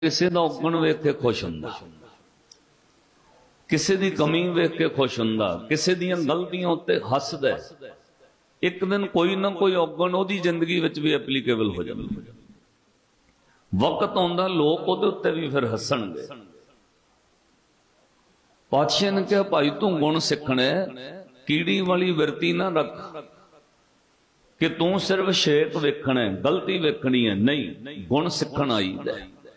किसी का औगण वेख के खुश हुंदा, किसी की कमी वेख के खुश हुंदा, किसी दी गलतियों उत्ते हसदा। एक दिन कोई ना कोई औगण ओदी जिंदगी विच भी एप्लीकेबल हो जांदा। वक्त आउंदा लोग ओदे उत्ते भी फिर हसणगे। पातशाह ने कहा, भाई तू गुण सीखना है, कीड़ी वाली विरती ना रख कि तू सिर्फ शेक वेखना है, गलती वेखनी है। नहीं, गुण सीखण आईदा।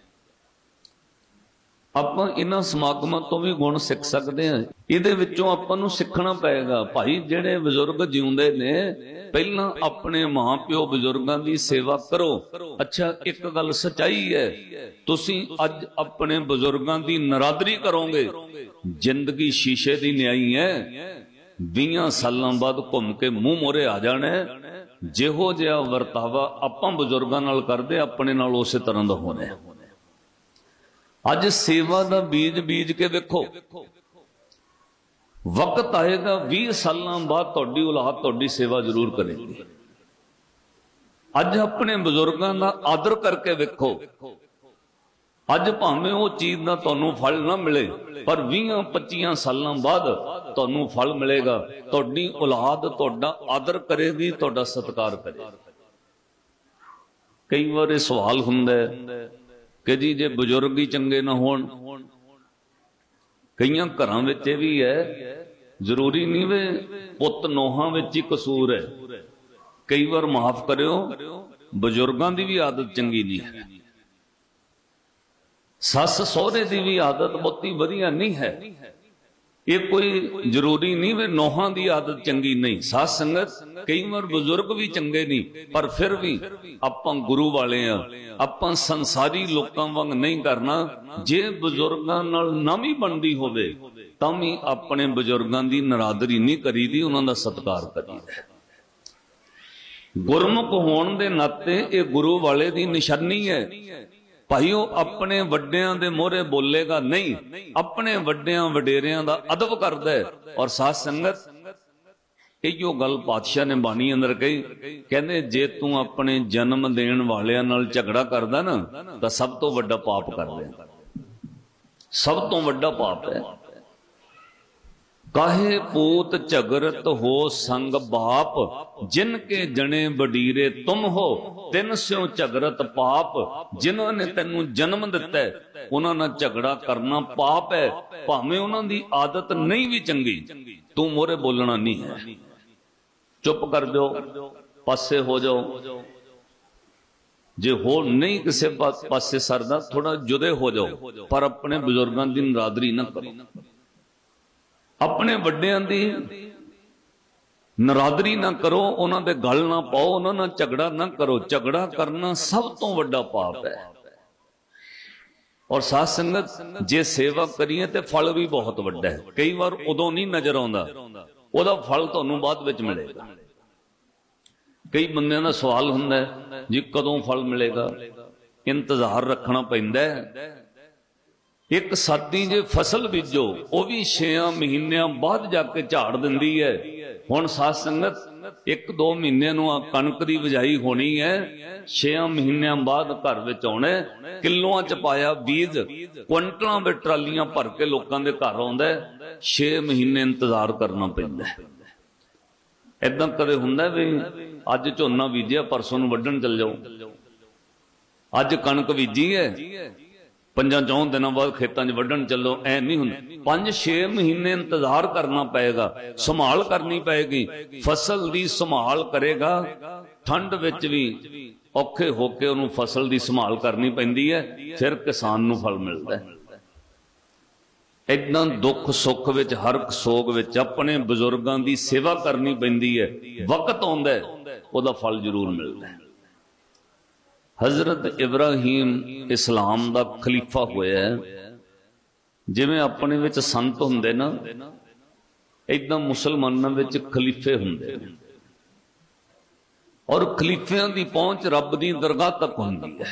ਆਪਾਂ ਇਹਨਾਂ ਸਮਾਗਮਾਂ ਤੋਂ ਵੀ ਗੁਣ ਸਿੱਖ ਸਕਦੇ ਹਾਂ। ਇਹਦੇ ਵਿੱਚੋਂ ਆਪਾਂ ਨੂੰ ਸਿੱਖਣਾ ਪਏਗਾ ਭਾਈ, ਜਿਹੜੇ ਬਜ਼ੁਰਗ ਜਿਉਂਦੇ ਨੇ ਪਹਿਲਾਂ ਆਪਣੇ ਮਾਂ ਪਿਓ ਬਜ਼ੁਰਗਾਂ ਦੀ ਸੇਵਾ ਕਰੋ। ਅੱਛਾ, ਇੱਕ ਗੱਲ ਸੱਚਾਈ ਹੈ, ਤੁਸੀਂ ਅੱਜ ਆਪਣੇ ਬਜ਼ੁਰਗਾਂ ਦੀ ਨਰਾਦਰੀ ਕਰੋਗੇ, ਜ਼ਿੰਦਗੀ ਸ਼ੀਸ਼ੇ ਦੀ ਨਿਆਈ ਹੈ। 20 ਸਾਲਾਂ ਬਾਅਦ ਘੁੰਮ ਕੇ ਮੂੰਹ ਮੋਰੇ ਆ ਜਾਣਾ। ਜਿਹੋ ਜਿਹਾ ਵਰਤਾਵਾ ਆਪਾਂ ਬਜ਼ੁਰਗਾਂ ਨਾਲ ਕਰਦੇ, ਆਪਣੇ ਨਾਲ ਉਸੇ ਤਰ੍ਹਾਂ ਦਾ ਹੋਣਾ। ਅੱਜ सेवा का बीज बीज के देखो, वक्त आएगा 20 सालों बाद तुहाडी औलाद तुहाडी सेवा जरूर करेगी। अज अपने बुजुर्गों का आदर करके देखो। अज भावें वो चीज का तुहानू फल ना मिले, पर 20-25 सालों बाद तुहानू फल मिलेगा। तुहाडी औलाद तुहाडा आदर करेगी, तुहाडा सत्कार करेगी। कई बार सवाल हुंदा है कि जी जे बुजुर्ग ही चंगे ना होण। कई घरां विच भी है, जरूरी नहीं वे पुत नोहां विच ही कसूर है। कई बार माफ करियो, बुजुर्गां दी भी आदत चंगी नहीं है, सस सहुरे दी भी आदत बहुती वधिया नहीं है। ये कोई जरूरी नहीं वे नोहां दी आदत चंगी नहीं। साथ संगत कई बार बुजुर्ग भी चंगे नहीं, पर फिर भी आपां गुरु वाले आ, आपां संसारी लोकां वांग नहीं करना। जे बुजुर्गां नाल ना भी बनदी होवे तां भी अपने बुजुर्गां दी नरादरी नहीं करीदी, उन्हां दा सत्कार करीदा। गुरमुख होण दे नाते ये गुरु वाले दी निशानी है। भाईओ, अपने वड्डियां दे मोहरे बोलेगा नहीं, अपने वड्डियां वडेरियां दा अदब करदा है। और साथ संगत इहो गल पातशाह ने बाणी अंदर कही, कहंदे जे तू अपने जन्म देण वालियां नाल झगड़ा करदा ना तां सब तो वड्डा पाप कर लिया। सब तो वड्डा पाप है। काहे पूत झगरत हो संग बाप, जिनके जने बडीरे तुम हो, तिन स्यों झगरत पाप। जिन्होंने तेनू जन्म दिता है उन्हां नाल झगड़ा करना पाप है, भावें उन्हां दी आदत नहीं भी चंगी। तू मोरे बोलना नहीं है, चुप कर दो, पासे हो जाओ। जे हो नहीं किसी पासे सरदा, थोड़ा जुदे हो जाओ, पर अपने बुजुर्गों की नरादरी ना करो। अपने वड्डियां दी नरादरी ना करो, उन्हां दे गल ना पाओ, उन्हां नाल झगड़ा ना करो। झगड़ा करना सब तो वड्डा पाप है। और साथ संगत जे सेवा करिए ते फल भी बहुत वड्डा है। कई बार उदों नहीं नजर आउंदा, ओदा फल तुहानू बाद विच मिलेगा। कई बंदियां दा सवाल हुंदा है जी कदों फल मिलेगा, इंतजार रखना पैंदा है। एक सादी जे फसल बीजो वह भी 6 महीनों बाद जाके झाड़ दिंदी है। हुण साथ संगत 1-2 महीने कणक की बिजाई होनी है, 6 महीनों बाद घर विच आउणा। किलोआं च पाया बीज क्विंटलां विच ट्रालियां भर के लोकां दे घर आउंदा है। 6 महीने इंतजार करना पैंदा है। इदां कदे हुंदा भी अज झोना बीजिया परसों नूं वड्ढण चल जाओ। अज कणक बीजी है, 5-4 दिनों बाद खेतों च वड्ढण चलो, ऐ नहीं हुंदा। 5-6 महीने इंतजार करना पएगा, संभाल करनी पएगी। फसल की संभाल करेगा, ठंड विच भी औखे होके उन्होंने फसल की संभाल करनी पैंदी है, फिर किसान नूं फल मिलता है। इदां दुख सुख विच हर सोग विच अपने बुजुर्गों की सेवा करनी पैंदी है। वक्त आउंदा है उहदा फल जरूर मिलता है। हजरत इब्राहिम इस्लाम का खलीफा होया है। जिवें अपने विच संत हुंदे ना, इदां मुसलमानां विच खलीफे हुंदे। और खलीफियां दी पहुंच रब दी दरगाह तक हुंदी है।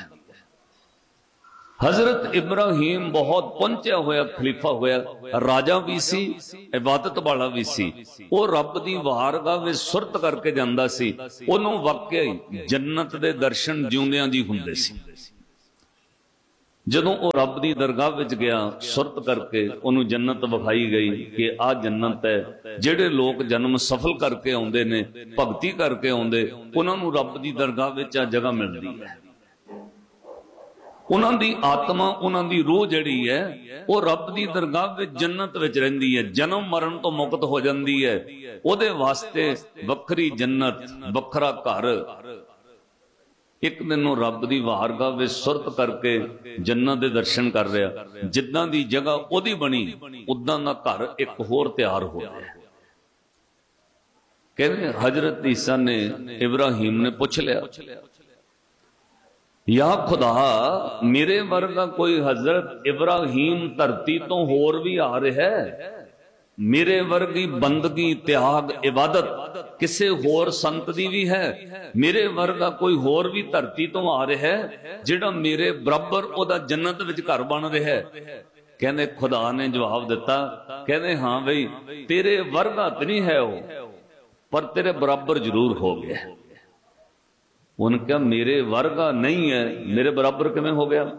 हजरत इब्राहिम बहुत पहुंचा होया खलीफा होया, राजा भी सी, इबादत वाला भी सी। वो रब दी वारगाह विच सुरत करके जांदा सी। उन्होंने वाकई जन्नत दे दर्शन जिउंदियां जी हुंदे सी। ਜਦੋਂ ਉਹ ਰੱਬ ਦੀ ਦਰਗਾਹ ਵਿੱਚ ਗਿਆ, ਸੁਰਤ ਕਰਕੇ ਉਹਨੂੰ ਜੰਨਤ ਵਿਖਾਈ ਗਈ ਕਿ ਆਹ ਜੰਨਤ ਹੈ। ਜਿਹੜੇ ਲੋਕ ਜਨਮ ਸਫਲ ਕਰਕੇ ਆਉਂਦੇ ਨੇ, ਭਗਤੀ ਕਰਕੇ ਆਉਂਦੇ, ਉਹਨਾਂ ਨੂੰ ਰੱਬ ਦੀ ਦਰਗਾਹ ਵਿੱਚ ਆ ਜਗ੍ਹਾ ਮਿਲਦੀ ਹੈ। ਉਹਨਾਂ ਦੀ ਆਤਮਾ, ਉਹਨਾਂ ਦੀ ਰੂਹ ਜਿਹੜੀ ਹੈ ਉਹ ਰੱਬ ਦੀ ਦਰਗਾਹ ਵਿੱਚ ਜੰਨਤ ਵਿੱਚ ਰਹਿੰਦੀ ਹੈ, ਜਨਮ ਮਰਨ ਤੋਂ ਮੁਕਤ ਹੋ ਜਾਂਦੀ ਹੈ। ਉਹਦੇ ਵਾਸਤੇ ਵੱਖਰੀ ਜੰਨਤ, ਵੱਖਰਾ ਘਰ। ਇੱਕ ਦਿਨ ਉਹ ਰੱਬ ਦੀ ਵਾਰਗਾਹ ਵਿੱਚ ਸੁਰਤ ਕਰਕੇ ਜੰਨਤ ਦੇ ਦਰਸ਼ਨ ਕਰ ਰਿਹਾ। ਜਿੱਦਾਂ ਦੀ ਜਗ੍ਹਾ ਉਹਦੀ ਬਣੀ, ਉਦਾਂ ਦਾ ਘਰ ਇੱਕ ਹੋਰ ਤਿਆਰ ਹੋ ਗਿਆ। ਕਹਿੰਦੇ ਹਜ਼ਰਤ ਈਸਾ ਨੇ, ਇਬਰਾਹੀਮ ਨੇ ਪੁੱਛ ਲਿਆ, ਯਾ ਖੁਦਾ, ਮੇਰੇ ਵਰਗਾ ਕੋਈ ਹਜ਼ਰਤ ਇਬਰਾਹੀਮ ਧਰਤੀ ਤੋਂ ਹੋਰ ਵੀ ਆ ਰਿਹਾ ਹੈ? ਮੇਰੇ ਵਰਗੀ ਬੰਦਗੀ, ਤਿਆਗ, ਇਬਾਦਤ ਕਿਸੇ ਹੋਰ ਸੰਤ ਦੀ ਵੀ ਹੈ? ਮੇਰੇ ਵਰਗਾ ਕੋਈ ਹੋਰ ਵੀ ਧਰਤੀ ਤੋਂ ਆ ਰਿਹਾ ਹੈ ਜਿਹੜਾ ਮੇਰੇ ਬਰਾਬਰ ਉਹਦਾ ਜੰਨਤ ਵਿੱਚ ਘਰ ਬਣ ਰਿਹਾ ਹੈ? ਕਹਿੰਦੇ ਖੁਦਾ ਨੇ ਜਵਾਬ ਦਿੱਤਾ, ਕਹਿੰਦੇ ਹਾਂ ਬਈ, ਤੇਰੇ ਵਰਗਾ ਤਾਂ ਨਹੀਂ ਹੈ ਉਹ, ਪਰ ਤੇਰੇ ਬਰਾਬਰ ਜ਼ਰੂਰ ਹੋ ਗਿਆ। ਉਹਨੇ ਕਿਹਾ ਮੇਰੇ ਵਰਗਾ ਨਹੀਂ ਹੈ, ਮੇਰੇ ਬਰਾਬਰ ਕਿਵੇਂ ਹੋ ਗਿਆ?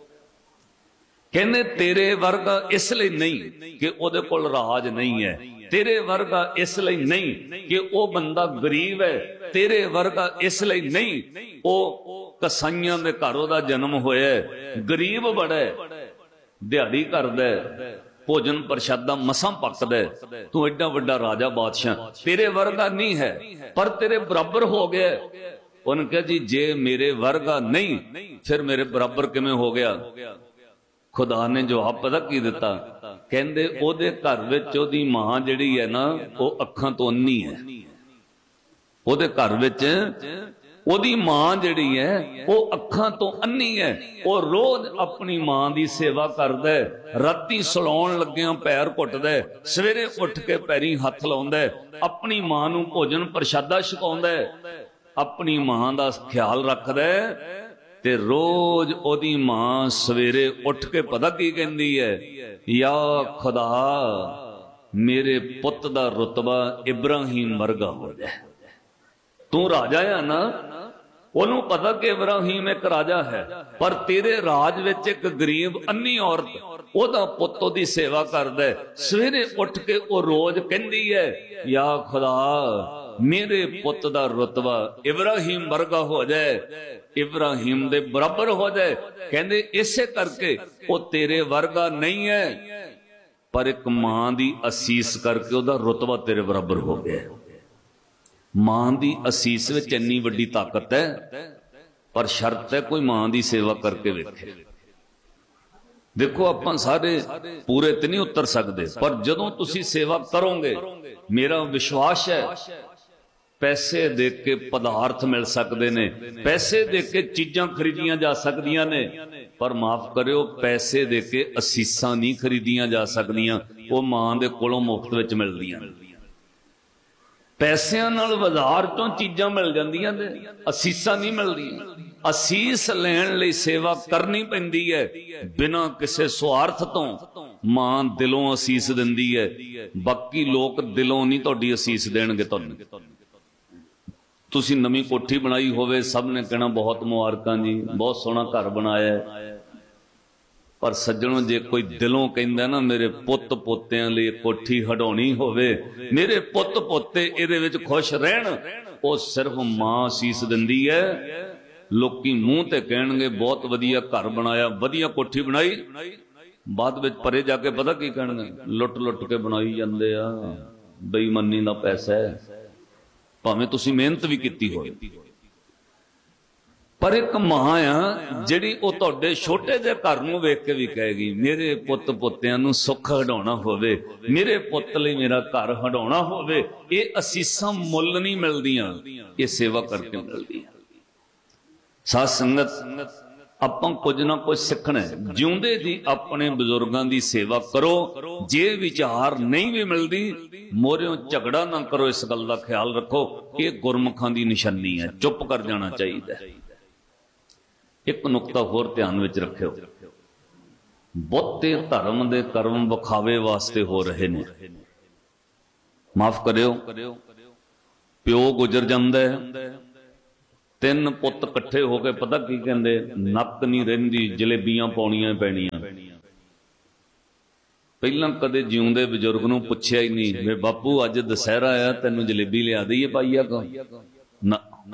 ਕਹਿੰਦੇ ਤੇਰੇ ਵਰਗਾ ਇਸ ਲਈ ਨਹੀਂ ਕਿ ਉਹਦੇ ਕੋਲ ਰਾਜ ਨਹੀਂ ਹੈ, ਤੇਰੇ ਵਰਗਾ ਇਸ ਲਈ ਨਹੀਂ ਕਿ ਉਹ ਬੰਦਾ ਗਰੀਬ ਹੈ, ਤੇਰੇ ਵਰਗਾ ਇਸ ਲਈ ਨਹੀਂ ਉਹ ਕਸਾਈਆਂ ਦੇ ਘਰ ਉਹਦਾ ਜਨਮ ਹੋਇਆ, ਗਰੀਬ ਬੜਾ ਹੈ, ਦਿਹਾੜੀ ਕਰਦਾ, ਭੋਜਨ ਪ੍ਰਸ਼ਾਦਾ ਮਸਾਂ ਪੱਕਦਾ, ਤੂੰ ਐਡਾ ਵੱਡਾ ਰਾਜਾ ਬਾਦਸ਼ਾਹ, ਤੇਰੇ ਵਰਗਾ ਨਹੀਂ ਹੈ, ਪਰ ਤੇਰੇ ਬਰਾਬਰ ਹੋ ਗਿਆ। ਉਹਨੇ ਕਿਹਾ ਜੀ ਜੇ ਮੇਰੇ ਵਰਗਾ ਨਹੀਂ ਫਿਰ ਮੇਰੇ ਬਰਾਬਰ ਕਿਵੇਂ ਹੋ ਗਿਆ? ਖੁਦਾ ਨੇ ਜਵਾਬ ਪਤਾ ਕੀ ਦਿੱਤਾ? ਕਹਿੰਦੇ ਉਹਦੇ ਘਰ ਵਿੱਚ ਉਹਦੀ ਮਾਂ ਜਿਹੜੀ ਹੈ ਨਾ, ਉਹ ਅੱਖਾਂ ਤੋਂ ਅੰਨੀ ਹੈ। ਉਹਦੇ ਘਰ ਵਿੱਚ ਉਹਦੀ ਮਾਂ ਜਿਹੜੀ ਹੈ ਉਹ ਅੱਖਾਂ ਤੋਂ ਅੰਨੀ ਹੈ। ਉਹ ਰੋਜ਼ ਆਪਣੀ ਮਾਂ ਦੀ ਸੇਵਾ ਕਰਦਾ, ਰਾਤੀ ਸੌਣ ਲੱਗਿਆਂ ਪੈਰ ਘੁੱਟਦਾ, ਸਵੇਰੇ ਉੱਠ ਕੇ ਪੈਰੀਂ ਹੱਥ ਲਾਉਂਦਾ, ਆਪਣੀ ਮਾਂ ਨੂੰ ਭੋਜਨ ਪ੍ਰਸ਼ਾਦਾ ਛਕਾਉਂਦਾ, ਆਪਣੀ ਮਾਂ ਦਾ ਖਿਆਲ ਰੱਖਦਾ। ਤੇ ਰੋਜ਼ ਉਹਦੀ ਮਾਂ ਸਵੇਰੇ ਉੱਠ ਕੇ ਪਤਾ ਕੀ ਕਹਿੰਦੀ ਹੈ? ਯਾ ਖੁਦਾ, ਮੇਰੇ ਪੁੱਤ ਦਾ ਰੁਤਬਾ ਇਬਰਾਹੀਮ ਵਰਗਾ ਹੋ ਜਾਏ। ਤੂੰ ਰਾਜਾ ਆ ਨਾ, ਉਹਨੂੰ ਪਤਾ ਕਿ ਇਬਰਾਹੀਮ ਇੱਕ ਰਾਜਾ ਹੈ, ਪਰ ਤੇਰੇ ਰਾਜ ਵਿੱਚ ਇੱਕ ਗਰੀਬ ਅੰਨੀ ਔਰਤ, ਉਹਦਾ ਪੁੱਤ ਉਹਦੀ ਸੇਵਾ ਕਰਦਾ, ਸਵੇਰੇ ਉੱਠ ਕੇ ਉਹ ਰੋਜ਼ ਕਹਿੰਦੀ ਹੈ ਯਾ ਖੁਦਾ, ਮੇਰੇ ਪੁੱਤ ਦਾ ਰੁਤਬਾ ਇਬਰਾਹੀਮ ਵਰਗਾ ਹੋ ਜਾਏ, ਇਬਰਾਹੀਮ ਦੇ ਬਰਾਬਰ ਹੋ ਜਾਏ। ਕਹਿੰਦੇ ਇਸੇ ਕਰਕੇ ਉਹ ਤੇਰੇ ਵਰਗਾ ਨਹੀਂ ਹੈ, ਪਰ ਇੱਕ ਮਾਂ ਦੀ ਅਸੀਸ ਕਰਕੇ ਉਹਦਾ ਰੁਤਬਾ ਤੇਰੇ ਬਰਾਬਰ ਹੋ ਗਿਆ। ਮਾਂ ਦੀ ਅਸੀਸ ਵਿੱਚ ਇੰਨੀ ਵੱਡੀ ਤਾਕਤ ਹੈ, ਪਰ ਸ਼ਰਤ ਹੈ ਕੋਈ ਮਾਂ ਦੀ ਸੇਵਾ ਕਰਕੇ ਵੇਖੇ। ਦੇਖੋ ਆਪਾਂ ਸਾਰੇ ਪੂਰੇ ਤੇ ਨਹੀਂ ਉਤਰ ਸਕਦੇ, ਪਰ ਜਦੋਂ ਤੁਸੀਂ ਸੇਵਾ ਕਰੋਗੇ, ਮੇਰਾ ਵਿਸ਼ਵਾਸ ਹੈ ਪੈਸੇ ਦੇ ਕੇ ਪਦਾਰਥ ਮਿਲ ਸਕਦੇ ਨੇ, ਪੈਸੇ ਦੇ ਕੇ ਚੀਜ਼ਾਂ ਖਰੀਦੀਆਂ ਜਾ ਸਕਦੀਆਂ ਨੇ, ਪਰ ਮਾਫ ਕਰਿਓ ਪੈਸੇ ਦੇ ਕੇ ਅਸੀਸਾਂ ਨਹੀਂ ਖਰੀਦੀਆਂ ਜਾ ਸਕਦੀਆਂ। ਉਹ ਮਾਂ ਦੇ ਕੋਲੋਂ ਮੁਫਤ ਵਿੱਚ ਮਿਲਦੀਆਂ। ਪੈਸਿਆਂ ਨਾਲ ਬਾਜ਼ਾਰ ਤੋਂ ਚੀਜ਼ਾਂ ਮਿਲ ਜਾਂਦੀਆਂ ਨੇ, ਅਸੀਸਾਂ ਨਹੀਂ ਮਿਲਦੀਆਂ। ਅਸੀਸ ਲੈਣ ਲਈ ਸੇਵਾ ਕਰਨੀ ਪੈਂਦੀ ਹੈ, ਬਿਨਾਂ ਕਿਸੇ ਸਵਾਰਥ ਤੋਂ। ਮਾਂ ਦਿਲੋਂ ਅਸੀਸ ਦਿੰਦੀ ਹੈ, ਬਾਕੀ ਲੋਕ ਦਿਲੋਂ ਨਹੀਂ ਤੁਹਾਡੀ ਅਸੀਸ ਦੇਣਗੇ ਤੁਹਾਨੂੰ। ਤੁਸੀਂ ਨਵੀਂ ਕੋਠੀ ਬਣਾਈ ਹੋਵੇ, ਸਭ ਨੇ ਕਹਿਣਾ ਬਹੁਤ ਮੁਬਾਰਕਾਂ ਜੀ, ਬਹੁਤ ਸੋਹਣਾ ਘਰ ਬਣਾਇਆ, ਪਰ ਸੱਜਣੋ ਜੇ ਕੋਈ ਦਿਲੋਂ ਕਹਿੰਦਾ ਨਾ ਮੇਰੇ ਪੁੱਤ ਪੋਤਿਆਂ ਲਈ ਕੋਠੀ ਹਟਾਉਣੀ ਹੋਵੇ, ਮੇਰੇ ਪੁੱਤ ਪੋਤੇ ਇਹਦੇ ਵਿੱਚ ਖੁਸ਼ ਰਹਿਣ, ਉਹ ਸਿਰਫ ਮਾਂ ਅਸੀਸ ਦਿੰਦੀ ਹੈ। ਲੋਕੀ ਮੂੰਹ ਤੇ ਕਹਿਣਗੇ ਬਹੁਤ ਵਧੀਆ ਘਰ ਬਣਾਇਆ, ਵਧੀਆ ਕੋਠੀ ਬਣਾਈ, ਬਾਅਦ ਵਿੱਚ ਪਰੇ ਜਾ ਕੇ ਪਤਾ ਕੀ ਕਹਿਣਗੇ? ਲੁੱਟ ਲੁੱਟ ਕੇ ਬਣਾਈ ਜਾਂਦੇ ਆ, ਬੇਈਮਾਨੀ ਦਾ ਪੈਸਾ ਹੈ, ਭਾਵੇਂ ਤੁਸੀਂ ਮਿਹਨਤ ਵੀ ਕੀਤੀ ਹੋਵੇ। ਪਰ ਇੱਕ ਮਾਂ ਆ ਜਿਹੜੀ ਉਹ ਤੁਹਾਡੇ ਛੋਟੇ ਜਿਹੇ ਘਰ ਨੂੰ ਵੇਖ ਕੇ ਵੀ ਕਹੇਗੀ ਮੇਰੇ ਪੁੱਤ ਪੋਤਿਆਂ ਨੂੰ ਸੁੱਖ ਹੰਡਾਉਣਾ ਹੋਵੇ, ਮੇਰੇ ਪੁੱਤ ਲਈ ਮੇਰਾ ਘਰ ਹੰਡਾਉਣਾ ਹੋਵੇ। ਇਹ ਅਸੀਸਾਂ ਮੁੱਲ ਨਹੀਂ ਮਿਲਦੀਆਂ, ਇਹ ਸੇਵਾ ਕਰਕੇ ਮਿਲਦੀਆਂ। ਸਾਧ ਸੰਗਤ, ਆਪਾਂ ਕੁਝ ਨਾ ਕੁਝ ਸਿੱਖਣਾ ਹੈ। ਜਿਉਂਦੇ ਜੀ ਆਪਣੇ ਬਜ਼ੁਰਗਾਂ ਦੀ ਸੇਵਾ ਕਰੋ। ਜੇ ਵਿਚਾਰ ਨਹੀਂ ਵੀ ਮਿਲਦੀ, ਮੋਰਿਓਂ ਝਗੜਾ ਨਾ ਕਰੋ। ਇਸ ਗੱਲ ਦਾ ਖਿਆਲ ਰੱਖੋ, ਇਹ ਗੁਰਮੁਖਾਂ ਦੀ ਨਿਸ਼ਾਨੀ ਹੈ, ਚੁੱਪ ਕਰ ਜਾਣਾ ਚਾਹੀਦਾ। ਇੱਕ ਨੁਕਤਾ ਹੋਰ ਧਿਆਨ ਵਿੱਚ ਰੱਖਿਓ, ਬਹੁਤੇ ਧਰਮ ਦੇ ਕਰਮ ਵਿਖਾਵੇ ਵਾਸਤੇ ਹੋ ਰਹੇ ਨੇ। ਮਾਫ ਕਰਿਓ, ਪਿਓ ਗੁਜ਼ਰ ਜਾਂਦਾ ਹੈ, ਤਿੰਨ ਪੁੱਤ ਇਕੱਠੇ ਹੋ ਕੇ ਪਤਾ ਕੀ ਕਹਿੰਦੇ, ਨੱਕ ਨਹੀਂ ਰਹਿੰਦੀ, ਜਲੇਬੀਆਂ ਪਾਉਣੀਆਂ ਪੈਣੀਆਂ। ਪਹਿਲਾਂ ਕਦੇ ਜਿਉਂਦੇ ਬਜ਼ੁਰਗ ਨੂੰ ਪੁੱਛਿਆ ਹੀ ਨਹੀਂ ਵੇ ਬਾਪੂ ਅੱਜ ਦੁਸਹਿਰਾ ਆ ਤੈਨੂੰ ਜਲੇਬੀ ਲਿਆ ਦਈਏ ਪਾਈਆ ਕੋ ਨਾ।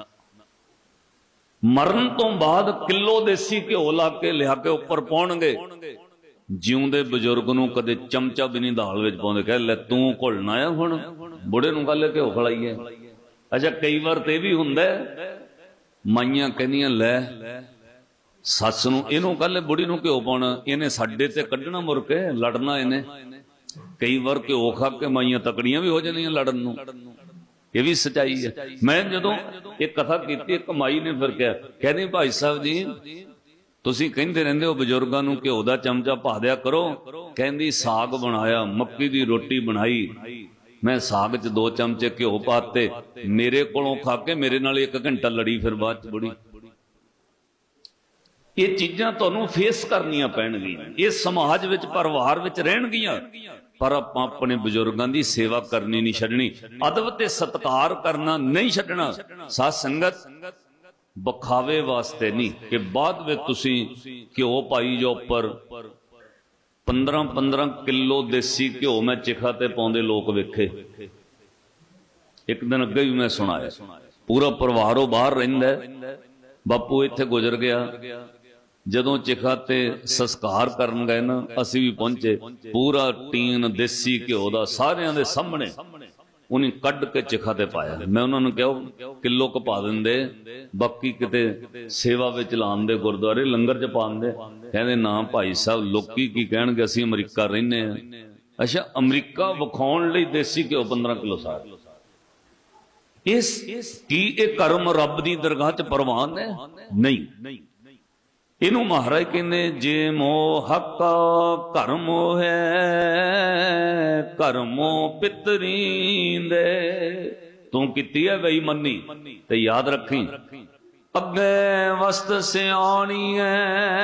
ਮਰਨ ਤੋਂ ਬਾਅਦ ਕਿਲੋ ਦੇਸੀ ਘਿਓ ਲਾ ਕੇ ਲਿਆ ਕੇ ਉੱਪਰ ਪਾਉਣਗੇ। ਜਿਉਂਦੇ ਬਜ਼ੁਰਗ ਨੂੰ ਕਦੇ ਚਮਚਾ ਵੀ ਨਹੀਂ ਦਾਲ ਵਿੱਚ ਪਾਉਂਦੇ, ਕਹਿ ਲੈ ਤੂੰ ਘੁਲਣਾ ਆ ਹੁਣ ਬੁੜੇ ਨੂੰ ਗੱਲ ਘਿਓ ਖਲਾਈਏ। ਅੱਛਾ ਕਈ ਵਾਰ ਤੇ ਵੀ ਹੁੰਦਾ ਮਾਈਆਂ ਕਹਿੰਦੀਆਂ ਲੈ ਸੱਸ ਨੂੰ ਇਹਨੂੰ ਕੱਲ ਬੁੜੀ ਨੂੰ ਘਿਓ ਪਾਉਣਾ, ਇਹਨੇ ਸਾਡੇ ਤੇ ਕੱਢਣਾ ਮੁੜ ਕੇ ਲੜਨਾ ਇਹਨੇ। ਕਈ ਵਾਰ ਘਿਓ ਖਾ ਕੇ ਮਾਈਆਂ ਤਕੜੀਆਂ ਵੀ ਹੋ ਜਾਂਦੀਆਂ ਲੜਨ ਨੂੰ, ਇਹ ਵੀ ਸੱਚਾਈ ਹੈ। ਮੈਂ ਜਦੋਂ ਇਹ ਕਥਾ ਕੀਤੀ ਇੱਕ ਮਾਈ ਨੇ ਫਿਰ ਕਿਹਾ, ਕਹਿੰਦੀ ਭਾਈ ਸਾਹਿਬ ਜੀ ਤੁਸੀਂ ਕਹਿੰਦੇ ਰਹਿੰਦੇ ਹੋ ਬਜ਼ੁਰਗਾਂ ਨੂੰ ਘਿਓ ਦਾ ਚਮਚਾ ਪਾ ਦਿਆ ਕਰੋ, ਕਹਿੰਦੀ ਸਾਗ ਬਣਾਇਆ, ਮੱਕੀ ਦੀ ਰੋਟੀ ਬਣਾਈ, ਮੈਂ ਸਾਗ 'ਚ 2 ਚਮਚੇ ਘਿਓ ਪਾਤੇ, ਮੇਰੇ ਕੋਲੋਂ ਖਾ ਕੇ ਮੇਰੇ ਨਾਲ 1 ਘੰਟਾ ਲੜੀ, ਫਿਰ ਬਾਅਦ 'ਚ ਬੁੜੀ। ਇਹ ਚੀਜ਼ਾਂ ਤੁਹਾਨੂੰ ਫੇਸ ਕਰਨੀਆਂ ਪੈਣਗੀਆਂ, ਇਹ ਸਮਾਜ ਵਿੱਚ ਪਰਿਵਾਰ ਵਿੱਚ ਰਹਿਣਗੀਆਂ, ਪਰ ਆਪਾਂ ਆਪਣੇ ਬਜ਼ੁਰਗਾਂ ਦੀ ਸੇਵਾ ਕਰਨੀ ਨਹੀਂ ਛੱਡਣੀ, ਅਦਬ ਤੇ ਸਤਿਕਾਰ ਕਰਨਾ ਨਹੀਂ ਛੱਡਣਾ। ਸਾਧ ਸੰਗਤ ਬਖਾਵੇ ਵਾਸਤੇ ਨਹੀਂ ਕਿ ਬਾਅਦ ਵਿੱਚ ਤੁਸੀਂ ਘਿਓ ਪਾਈ ਜੋ ਉੱਪਰ 15-15 ਕਿਲੋ ਦੇਸੀ ਘਿਓ ਮੈਂ ਚਿਖਾ ਤੇ ਪਾਉਂਦੇ ਲੋਕ ਵੇਖੇ। ਇੱਕ ਦਿਨ ਅੱਗੇ ਵੀ ਮੈਂ ਸੁਣਾਇਆ, ਪੂਰਾ ਪਰਿਵਾਰ ਉਹ ਬਾਹਰ ਰਹਿੰਦਾ, ਬਾਪੂ ਇੱਥੇ ਗੁਜ਼ਰ ਗਿਆ, ਜਦੋਂ ਚਿਖਾ ਤੇ ਸੰਸਕਾਰ ਕਰਨ ਗਏ ਨਾ ਅਸੀਂ ਵੀ ਪਹੁੰਚੇ, ਪੂਰਾ ਟੀਨ ਦੇਸੀ ਘਿਓ ਦਾ ਸਾਰਿਆਂ ਦੇ ਸਾਹਮਣੇ ਉਹਨੇ ਕੱਢ ਕੇ ਚਿਖਾ ਤੇ ਪਾਇਆ। ਮੈਂ ਉਹਨਾਂ ਨੂੰ ਕਿਹਾ ਕਿਲੋ ਕੁ ਪਾ ਦਿੰਦੇ, ਬਾਕੀ ਕਿਤੇ ਸੇਵਾ ਵਿੱਚ ਲਾਉਣ ਦੇ, ਗੁਰਦੁਆਰੇ ਲੰਗਰ ਚ ਪਾਉਣ ਦੇ। ਕਹਿੰਦੇ ਨਾ ਭਾਈ ਸਾਹਿਬ ਲੋਕੀ ਕੀ ਕਹਿਣਗੇ, ਅਸੀਂ ਅਮਰੀਕਾ ਰਹਿੰਦੇ ਹਾਂ। ਅੱਛਾ ਅਮਰੀਕਾ ਵਿਖਾਉਣ ਲਈ ਦੇਸੀ ਘਿਓ 15 ਕਿਲੋ ਸਾਰ, ਇਸ ਕੀ ਇਹ ਕਰਮ ਰੱਬ ਦੀ ਦਰਗਾਹ ਚ ਪ੍ਰਵਾਨ ਹੈ? ਨਹੀਂ। ਇਹਨੂੰ ਮਹਾਰਾਜ ਕਹਿੰਦੇ ਜੇ ਮੋਹ ਹੱਕਾ ਕਰਮੋ ਹੈ ਕਰਮੋ ਪਿਤਰੀਂਦੇ, ਤੂੰ ਕੀਤੀ ਹੈ ਬੇਈਮਾਨੀ ਤੇ ਯਾਦ ਰੱਖੀ ਅੱਗੇ ਵਸਤ ਸਿਆਣੀ ਹੈ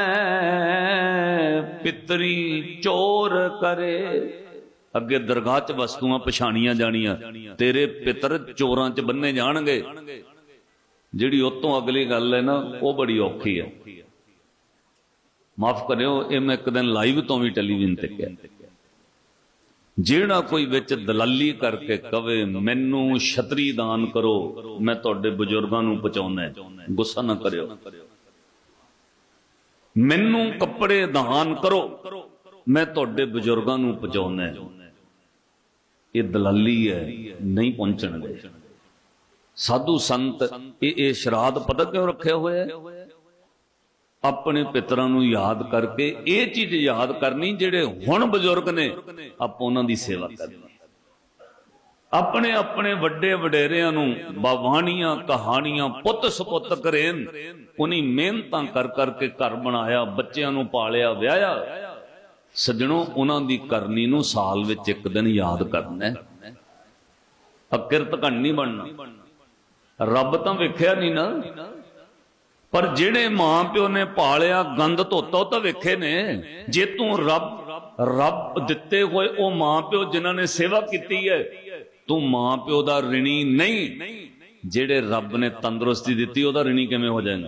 ਪਿਤਰੀ ਚੋਰ ਕਰੇ। ਅੱਗੇ ਦਰਗਾਹ ਚ ਵਸਤੂਆਂ ਪਛਾਣੀਆਂ ਜਾਣੀਆਂ, ਤੇਰੇ ਪਿੱਤਰ ਚੋਰਾਂ ਚ ਬੰਨੇ ਜਾਣਗੇ। ਜਿਹੜੀ ਉਤੋਂ ਅਗਲੀ ਗੱਲ ਹੈ ਨਾ ਉਹ ਬੜੀ ਔਖੀ ਹੈ, ਮਾਫ ਕਰਿਓ ਇਹ ਮੈਂ ਇੱਕ ਦਿਨ ਲਾਈਵ ਤੋਂ ਵੀ ਟੈਲੀਵਿਜ਼ਨ ਤੇ ਕਿਹਾ, ਜਿਹੜਾ ਕੋਈ ਵਿੱਚ ਦਲਾਲੀ ਕਰਕੇ ਕਵੇ ਮੈਨੂੰ ਛਤਰੀ ਦਾਨ ਕਰੋ ਮੈਂ ਤੁਹਾਡੇ ਬਜ਼ੁਰਗਾਂ ਨੂੰ ਪਹੁੰਚਾਉਣਾ, ਗੁੱਸਾ ਨਾ ਕਰਿਓ, ਮੈਨੂੰ ਕੱਪੜੇ ਦਾਨ ਕਰੋ ਮੈਂ ਤੁਹਾਡੇ ਬਜ਼ੁਰਗਾਂ ਨੂੰ ਪਹੁੰਚਾਉਣਾ, ਇਹ ਦਲਾਲੀ ਹੈ, ਨਹੀਂ ਪਹੁੰਚਣਗੇ। ਸਾਧੂ ਸੰਤ ਇਹ ਸ਼ਰਾਧ ਪਤਾ ਕਿਉਂ ਰੱਖਿਆ ਹੋਇਆ ਹੈ? ਆਪਣੇ ਪਿਤਰਾਂ ਨੂੰ ਯਾਦ ਕਰਕੇ ਇਹ ਚੀਜ਼ ਯਾਦ ਕਰਨੀ, ਜਿਹੜੇ ਹੁਣ ਬਜ਼ੁਰਗ ਨੇ ਆਪਾਂ ਉਹਨਾਂ ਦੀ ਸੇਵਾ ਕਰਨੀ, ਆਪਣੇ ਆਪਣੇ ਵੱਡੇ ਵਡੇਰਿਆਂ ਨੂੰ ਬਾਵਾਣੀਆਂ ਕਹਾਣੀਆਂ ਪੁੱਤ ਸੁਪੁੱਤ ਕਰੇਨ, ਉਨੀ ਮਿਹਨਤਾਂ ਕਰ ਕਰਕੇ ਘਰ ਬਣਾਇਆ, ਬੱਚਿਆਂ ਨੂੰ ਪਾਲਿਆ ਵਿਆਹਿਆ। ਸੱਜਣੋ ਉਹਨਾਂ ਦੀ ਕਰਨੀ ਨੂੰ ਸਾਲ ਵਿੱਚ ਇੱਕ ਦਿਨ ਯਾਦ ਕਰਨਾ, ਅਕਿਰਤ ਘਣ ਨਹੀਂ ਬਣਨਾ। ਰੱਬ ਤਾਂ ਵੇਖਿਆ ਨਹੀਂ ਨਾ, ਪਰ ਜਿਹੜੇ ਮਾਂ ਪਿਓ ਨੇ ਪਾਲਿਆ ਗੰਦ ਧੋਤਾ ਉਹ ਤਾਂ ਵੇਖੇ ਨੇ। ਜੇ ਤੂੰ ਰੱਬ ਦਿੱਤੇ ਹੋਏ ਉਹ ਮਾਂ ਪਿਓ ਜਿਨ੍ਹਾਂ ਨੇ ਸੇਵਾ ਕੀਤੀ ਹੈ, ਤੂੰ ਮਾਂ ਪਿਓ ਦਾ ਰਿਣੀ ਨਹੀਂ। ਜਿਹੜੇ ਰੱਬ ਨੇ ਤੰਦਰੁਸਤੀ ਦਿੱਤੀ ਉਹਦਾ ਰਿਣੀ ਕਿਵੇਂ ਹੋ ਜਾਏਗਾ?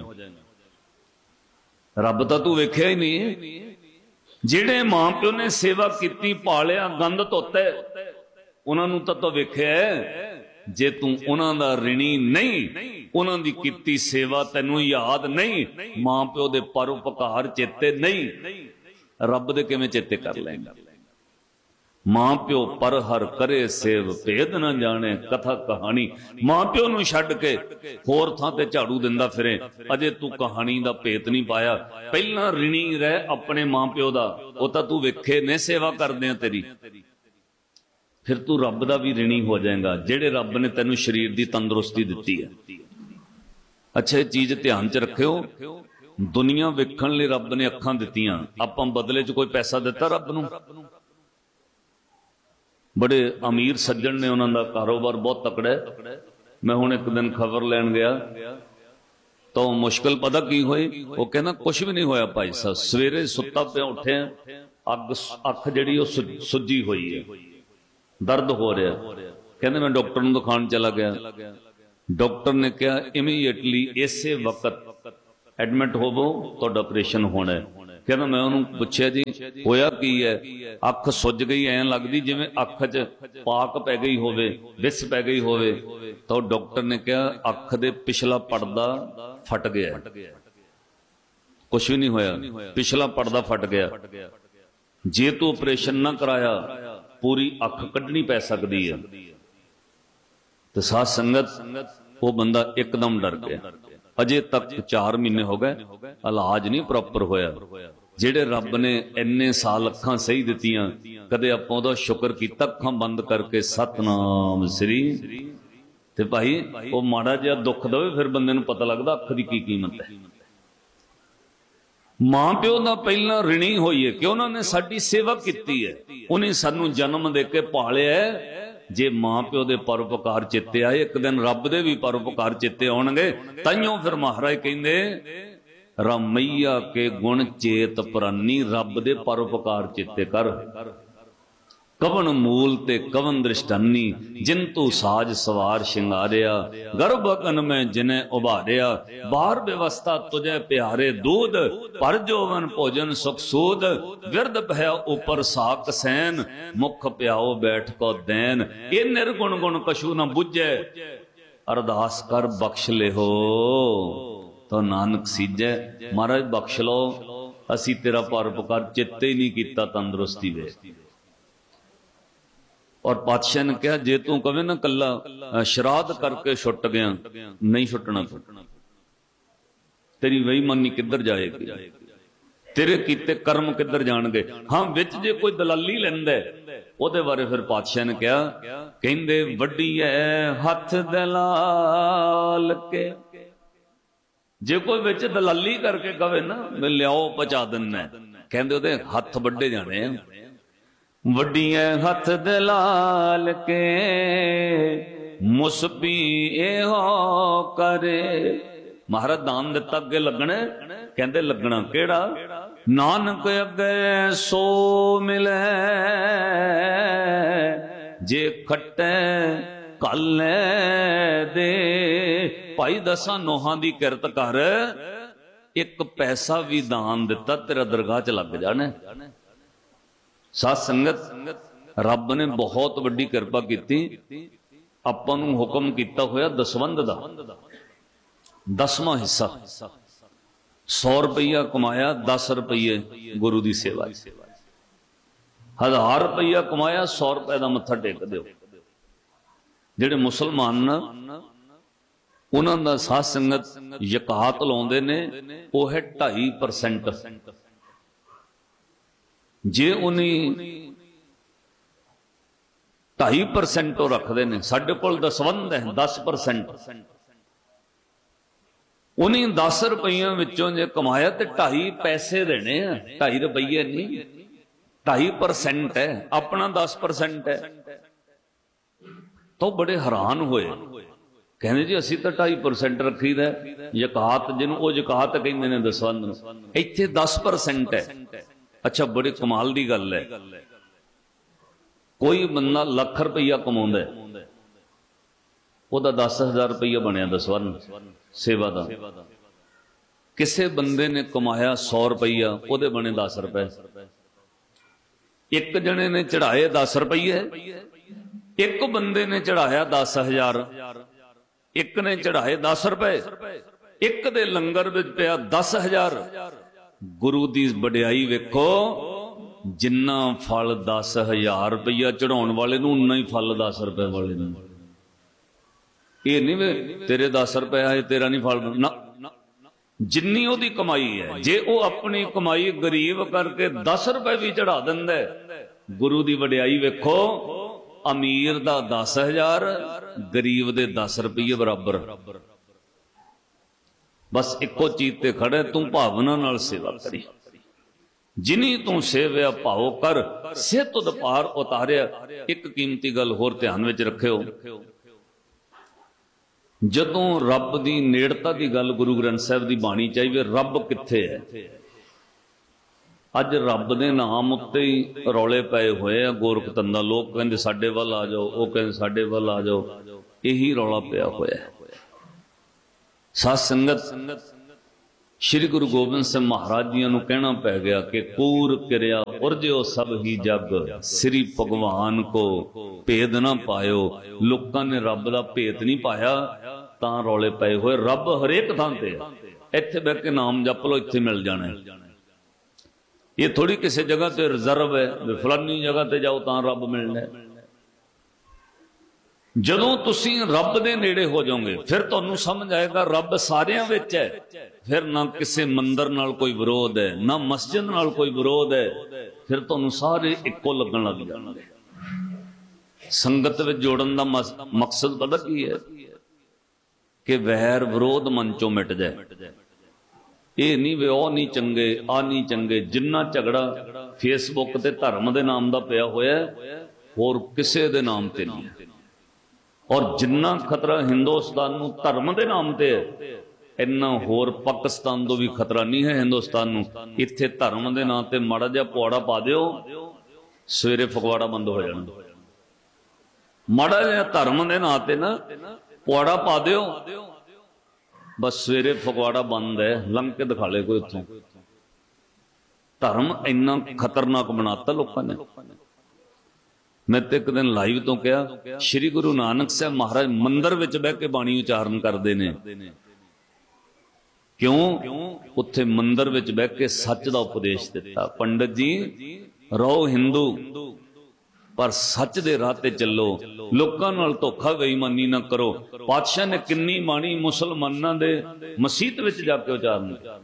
ਰੱਬ ਤਾਂ ਤੂੰ ਵੇਖਿਆ ਹੀ ਨਹੀਂ। ਜਿਹੜੇ ਮਾਂ ਪਿਓ ਨੇ ਸੇਵਾ ਕੀਤੀ ਪਾਲਿਆ ਗੰਦ ਧੋਤਾ ਉਹਨਾਂ ਨੂੰ ਤਾਂ ਵੇਖਿਆ। ਜੇ ਤੂੰ ਉਹਨਾਂ ਦਾ ਰਿਣੀ ਨਹੀਂ, ਉਹਨਾਂ ਦੀ ਕੀਤੀ ਸੇਵਾ ਤੈਨੂੰ ਯਾਦ ਨਹੀਂ, ਮਾਂ ਪਿਓ ਦੇ ਪਰਉਪਕਾਰ ਚੇਤੇ ਨਹੀਂ, ਰੱਬ ਦੇ ਕਿਵੇਂ ਚੇਤੇ ਕਰ ਲੈਂਗਾ? ਮਾਂ ਪਿਓ ਪਰ ਹਰ ਕਰੇ ਸੇਵ ਭੇਦ ਨਾ ਜਾਣੇ ਕਥਾ ਕਹਾਣੀ। ਮਾਂ ਪਿਓ ਨੂੰ ਛੱਡ ਕੇ ਹੋਰ ਥਾਂ ਤੇ ਝਾੜੂ ਦਿੰਦਾ ਫਿਰੇ, ਅਜੇ ਤੂੰ ਕਹਾਣੀ ਦਾ ਭੇਤ ਨਹੀਂ ਪਾਇਆ। ਪਹਿਲਾਂ ਰਿਣੀ ਰਹਿ ਆਪਣੇ ਮਾਂ ਪਿਓ ਦਾ, ਉਹ ਤਾਂ ਤੂੰ ਵੇਖੇ ਨੇ ਸੇਵਾ ਕਰਦੇ ਆ ਤੇਰੀ, ਫਿਰ ਤੂੰ ਰੱਬ ਦਾ ਵੀ ਰਿਣੀ ਹੋ ਜਾਏਗਾ, ਜਿਹੜੇ ਰੱਬ ਨੇ ਤੈਨੂੰ ਸਰੀਰ ਦੀ ਤੰਦਰੁਸਤੀ ਦਿੱਤੀ ਹੈ। ਅੱਛਾ ਇਹ ਚੀਜ਼ ਧਿਆਨ ਚ ਰੱਖਿਓ, ਦੁਨੀਆ ਵੇਖਣ ਲਈ ਰੱਬ ਨੇ ਅੱਖਾਂ ਦਿੱਤੀਆਂ, ਆਪਾਂ ਬਦਲੇ ਚ ਕੋਈ ਪੈਸਾ ਦਿੱਤਾ ਰੱਬ ਨੂੰ? ਬੜੇ ਅਮੀਰ ਸੱਜਣ ਨੇ, ਉਹਨਾਂ ਦਾ ਕਾਰੋਬਾਰ ਬਹੁਤ ਤਕੜਾ ਹੈ। ਮੈਂ ਹੁਣ ਇੱਕ ਦਿਨ ਖਬਰ ਲੈਣ ਗਿਆ ਤਾਂ ਮੁਸ਼ਕਲ ਪਤਾ ਕੀ ਹੋਈ, ਉਹ ਕਹਿੰਦਾ ਕੁਛ ਵੀ ਨਹੀਂ ਹੋਇਆ ਭਾਈ ਸਾਹਿਬ, ਸਵੇਰੇ ਸੁੱਤਾ ਪਿਆ ਉੱਠਿਆ, ਅੱਖ ਜਿਹੜੀ ਉਹ ਸੁੱਜੀ ਹੋਈ ਹੈ, ਦਰਦ ਹੋ ਰਿਹਾ, ਕਹਿੰਦੇ ਮੈਂ ਡਾਕਟਰ ਨੂੰ ਦਿਖਾਉਣ ਚਲਾ ਗਿਆ, डॉक्टर ने कहा इमीडिएटली इसे वक्त एडमिट होवो, तुहाडा ऑपरेशन होना है। कहना मैं उन्होंने पूछा जी होया की है? अख सुज गई, ऐ लगदी जिवें अख च पाक पै गई होवे, विस पै गई होवे। तो डॉक्टर ने कहा अख दे पिछला पर्दा फट गया, कुछ भी नहीं होया, पिछला पर्दा फट गया। जे तू ऑपरेशन ना कराया पूरी अख कढ़नी पै सकती है। तो साध संगत वो बंदा एकदम डर गया। अजे तक 4 महीने हो गए, इलाज नहीं प्रॉपर होया। जेड़े रब ने इन्ने साल अखां सही दित्तियां, कदे आपां उहदा शुक्र कीता अखां बंद करके सतनाम श्री। ते भाई वो माड़ा जिहा दुख दवे फिर बंदे नूं पता लगदा अख दी की कीमत है। मां प्यो दा पहला ऋणी होइए कि उन्होंने साडी सेवा कीती है, उन्हें सानू जन्म दे के पालिया है। जे मां प्यो दे परोपकार चेते आए, एक दिन रब दे भी परोपकार चेते आउणगे। ताइयों फिर महाराज कहंदे रमैया के गुण चेत प्रानी, रब दे परोपकार चेते कर। कवन मूल ते कवन दृष्टानी, जिन तू साज सवार शिंगारिया, गर्भ अगन में जिने उभारिया। बाहर व्यवस्था तुझे प्यारे दूध, पर जोवन भोजन सुख सूद। विरद भया ऊपर साक सैन, मुख प्याओ बैठ को दैन। ये निर्गुण गुण कछु न बुझे, अरदास कर बख्श ले हो तो नानक सीजे। महाराज बख्श लो, असी तेरा परोपकार चित्ते ही नहीं किता, तंदुरुस्ती वे। और पातशाह ने कहा जे तू कवे ना कला श्राद्ध करके छुट गया, नहीं छुटना तू, तेरी बेईमानी किधर जाएगी, तेरे कीते कर्म किधर जाणगे। हाँ विच जे कोई दलाली लैंदा ओदे बारे फिर पातशाह ने कहा, कहंदे वड्डी है हथ दलाल के। जे कोई विच दलाली करके कवे ना मैं लियाओ पहुंचा दिना, कहंदे ओदे हथ वड्डे जाने। वड्डिया हथ दलाल के, मुसबी एहो करे। महाराज दान दिता अगे लगना, कहंदे लगना केड़ा? नानक अगे सो मिले, जे खट्टे कल दे। भाई दसा नोहां दी किरत कर, एक पैसा भी दान दिता तेरा दरगाह च लग जाना। साध संगत रब ने बहुत वड्डी किरपा की, आपां नूं हुक्म किया होया दसवंध दा 10वां हिस्सा। 100 रुपया कमाया, 10 रुपये गुरु की सेवा। 1000 रुपया कमाया, 100 रुपए का मत्था टेक दो। जिहड़े मुसलमान ना उन्हां दा साध संगत यकात लाउंदे ने, वो है 2.5%। जे उन्हें 2.5% रखते हैं, साडे कोल दसवंध है 10%। उन्हें 10 रुपये विचों जे कमाया तो 2.5 पैसे देने, 2.5 रुपये नहीं, 2.5% है, अपना 10% है। तो बड़े हैरान होए, कहने जी असी तो 2.5% रखीदा, यकात जिन्हों वो यकात कहते हैं दसवंध, इत्थे 10% है। अच्छा बड़े कमाल की गल है, कोई बंदा लाख रुपया कमाउंदा है, ओदा 10,000 रुपया बनया दसवंध सेवा का। किसी बंदे ने कमाया 100 रुपया, ओदे बने 10 रुपए। एक जने ने चढ़ाए 10 रुपये, एक बंदे ने चढ़ाया 10,000, एक ने चढ़ाए 10 रुपए, एक दे लंगर विच पिया 10,000। गुरु की वडियाई वेखो, जिन्ना फल 10,000 रुपया चढ़ाने वाले नूं उन्ना ही फल 10 रुपए वाले नूं। ये नहीं वे तेरे 10 रुपए आए तेरा नहीं फल ना, जिन्नी ओदी कमाई है। जे वो अपनी कमाई गरीब करके 10 रुपए भी चढ़ा दिंदा है, गुरु की वडियाई वेखो, अमीर दा 10,000, गरीब दे 10 रुपये बराबर। बस इको चीज ते खड़े, तू भावना नाल सेवा करी, जिनी तू सेव्या भाव कर, से तुद पार उतारिया। एक कीमती गल होर ध्यान विच रखियो, जदों रब की नेड़ता की गल गुरु ग्रंथ साहिब की बाणी चाहिए, रब कित्थे है? अज रब दे नाम उत्ते ही रौले पए हुए आ, गोरख धंधा। लोग कहंदे साडे वल आ जाओ, वो कहंदे साडे वल आ जाओ, यही रौला पिया होया है। साध संगत श्री गुरु गोबिंद सिंह महाराज जी नूं कहना पै गया कि कूर किरिया उरजो सब ही जग, श्री भगवान को भेद ना पायो। लोकां ने रब दा भेद नहीं पाया तां रौले पए होए। रब हरेक थां ते है, इत्थे बैठ के नाम जप लो इत्थे मिल जाना है। ये थोड़ी किसी जगह ते रिजर्व है भी फलानी जगह ते जाओ तां रब मिलना है। ਜਦੋਂ ਤੁਸੀਂ ਰੱਬ ਦੇ ਨੇੜੇ ਹੋ ਜਾਓਗੇ ਫਿਰ ਤੁਹਾਨੂੰ ਸਮਝ ਆਏਗਾ ਰੱਬ ਸਾਰਿਆਂ ਵਿੱਚ ਹੈ। ਫਿਰ ਨਾ ਕਿਸੇ ਮੰਦਰ ਨਾਲ ਕੋਈ ਵਿਰੋਧ ਹੈ, ਨਾ ਮਸਜਿਦ ਨਾਲ ਕੋਈ ਵਿਰੋਧ ਹੈ। ਫਿਰ ਤੁਹਾਨੂੰ ਸਾਰੇ ਇੱਕੋ ਲੱਗਣ ਲੱਗ ਜਾਣਗੇ। ਸੰਗਤ ਵਿੱਚ ਜੋੜਨ ਦਾ ਮਕਸਦ ਪਤਾ ਕੀ ਹੈ ਕਿ ਵੈਰ ਵਿਰੋਧ ਮਨ ਚੋਂ ਮਿਟ ਜਾਏ। ਇਹ ਨਹੀਂ ਵੀ ਉਹ ਨਹੀਂ ਚੰਗੇ ਆ ਨਹੀਂ ਚੰਗੇ। ਜਿੰਨਾ ਝਗੜਾ ਫੇਸਬੁੱਕ ਤੇ ਧਰਮ ਦੇ ਨਾਮ ਦਾ ਪਿਆ ਹੋਇਆ ਹੋਰ ਕਿਸੇ ਦੇ ਨਾਮ ਤੇ ਨਹੀਂ। और जिन्ना खतरा हिंदुस्तान नूं धर्म के नाम ते है इन्ना होर पाकिस्तान तो भी खतरा नहीं है हिंदुस्तान नूं। इत्थे धर्म के नाम ते माड़ा जिहा पौड़ा पा दिओ सवेरे फगवाड़ा बंद हो जाना। माड़ा जिहा धर्म के नाम ते ना पौड़ा पा दिओ बस सवेरे फगवाड़ा बंद है। लंघ के दिखा ले कोई उत्थों। धर्म इन्ना खतरनाक बनाता लोगों ने। मैं तो एक दिन लाइव तो कहा श्री गुरु नानक साहब महाराज मंदिर विच बह के बाणी उचारण करते ने। क्यों? उत्थे मंदिर विच बह के सच का उपदेश दिता। पंडित जी रहो हिंदू पर सच दे राह ते चलो, लोकां नाल धोखा बेईमानी ना करो। पातशाह ने किन्नी बाणी मुसलमानां दे मसीत विच जाके उचारनी।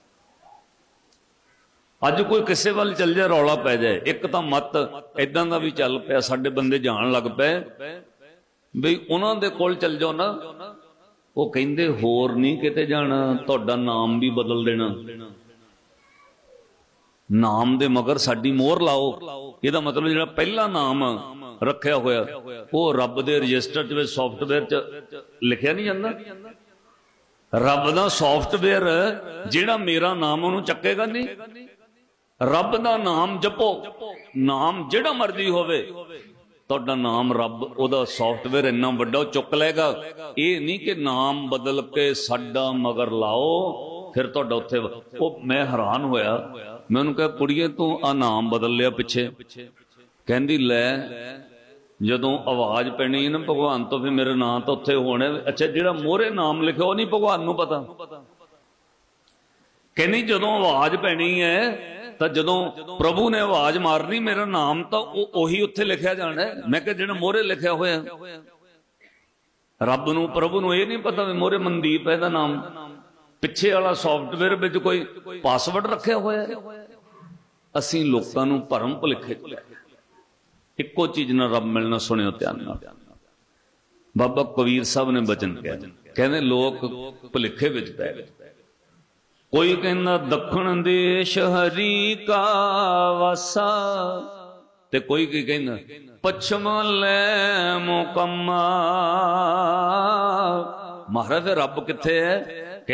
अज कोई किसी वाल चल जाए रौला पै जाए। एक तो मत इदां दा भी चल पिया, साडे बंदे जान लग पे बई उन्हां दे कोल चल जाओ ना, वो कहिंदे होर नहीं किते जाना, तुहाडा नाम भी बदल देना। नाम दे मगर साडी मोहर लाओ। इहदा मतलब जिहड़ा पहला नाम रखिया होया वो रब दे रजिस्टर च सॉफ्टवेयर च लिखिया नहीं जांदा। रब दा सॉफ्टवेयर जिहड़ा मेरा नाम उहनूं चक्केगा नहीं। रब दा नाम जपो, नाम जिहड़ा मर्जी होवे, तुहाडा नाम रब ओदा सॉफ्टवेयर इन्ना वड्डा चुक लेगा। ये नहीं कि नाम बदल के साडा मगर लाओ फिर तुहाडा उत्थे। ओ मैं हैरान होया, मैं उहनूं कहा कुड़िए तूं आ नाम बदल लिया पिछे। कहंदी लै जदों आवाज पैनी ना भगवान तो फिर मेरे नाम तो उत्थे होने। अच्छा जिहड़ा मोहरे नाम लिखिया वो नहीं भगवान नूं पता। कहनी जदों आवाज पैनी है तो जदों प्रभु ने आवाज मारनी मेरा नाम तो उही उत्थे लिखिया जाना है। मैं कहा जिहड़ा मोहरे लिखिया होया रब नूं प्रभु नूं ये नहीं पता भी मोहरे मनदीप है दा नाम, पिछे वाला सॉफ्टवेयर विच कोई पासवर्ड रखिया होया है। असीं लोकां नूं भरम भुलेखे इक्को चीज ना रब मिलना। सुनियो ध्यान नाल, बाबा कबीर साहब ने बचन कहा, कहते लोग भुलेखे विच पै गए। कोई कहना दखण देश हरि का वासा, ते कोई की कहना पश्चिम ले मुकम्मा। महाराज रब किथे है?